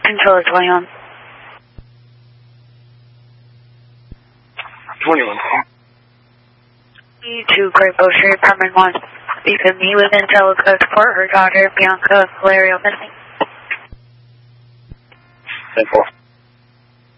Controller 21. 21. To Great Bow Street, Apartment 1. Speak with me with Intel Support, her daughter, Bianca Valerio missing. 10-4.